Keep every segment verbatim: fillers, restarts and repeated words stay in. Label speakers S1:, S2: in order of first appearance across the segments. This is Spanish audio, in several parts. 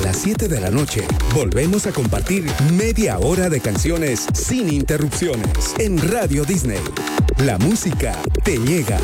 S1: las siete de la noche, volvemos a compartir media hora de canciones sin interrupciones en Radio Disney. La música te llega.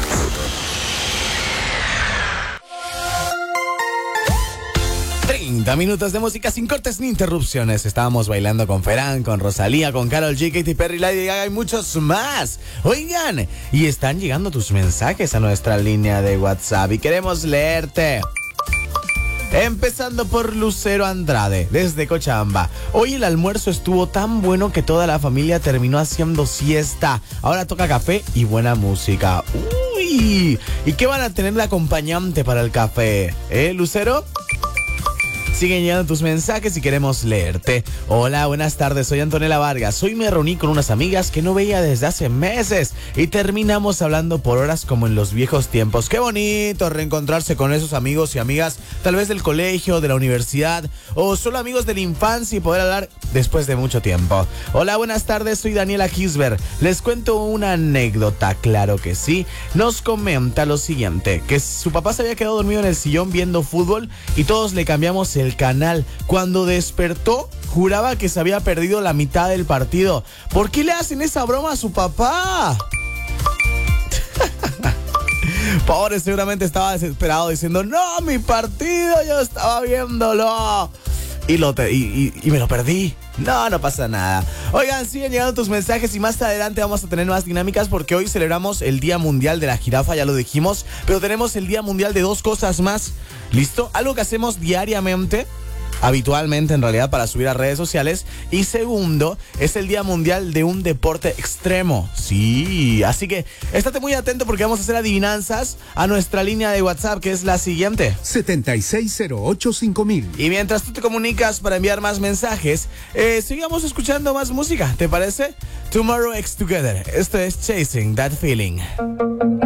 S2: treinta minutos de música sin cortes ni interrupciones. Estábamos bailando con Ferán, con Rosalía, con Karol G, Katy Perry, Lady Gaga y muchos más. Oigan, y están llegando tus mensajes a nuestra línea de WhatsApp y queremos leerte. Empezando por Lucero Andrade, desde Cochabamba. Hoy el almuerzo estuvo tan bueno que toda la familia terminó haciendo siesta. Ahora toca café y buena música. Uy, ¿y qué van a tener de acompañante para el café? ¿Eh, Lucero? Siguen llegando tus mensajes y queremos leerte. Hola, buenas tardes, soy Antonella Vargas. Hoy me reuní con unas amigas que no veía desde hace meses y terminamos hablando por horas como en los viejos tiempos. Qué bonito reencontrarse con esos amigos y amigas, tal vez del colegio, de la universidad o solo amigos de la infancia y poder hablar después de mucho tiempo. Hola, buenas tardes, soy Daniela Kisber. Les cuento una anécdota, claro que sí. Nos comenta lo siguiente, que su papá se había quedado dormido en el sillón viendo fútbol y todos le cambiamos el el canal. Cuando despertó, juraba que se había perdido la mitad del partido. ¿Por qué le hacen esa broma a su papá? Pobre, seguramente estaba desesperado diciendo, no, mi partido, yo estaba viéndolo. Y, lo te, y, y, y me lo perdí. No, no pasa nada. Oigan, siguen llegando tus mensajes y más adelante vamos a tener más dinámicas porque hoy celebramos el Día Mundial de la Jirafa, ya lo dijimos, pero tenemos el Día Mundial de dos cosas más. ¿Listo? Algo que hacemos diariamente, habitualmente en realidad, para subir a redes sociales. Y segundo, es el Día Mundial de un deporte extremo. Sí, así que estate muy atento porque vamos a hacer adivinanzas a nuestra línea de WhatsApp, que es la siguiente:
S1: setenta y seis cero ocho cinco mil.
S2: Y mientras tú te comunicas para enviar más mensajes, eh, sigamos escuchando más música, ¿te parece? Tomorrow X Together. Esto es Chasing That Feeling.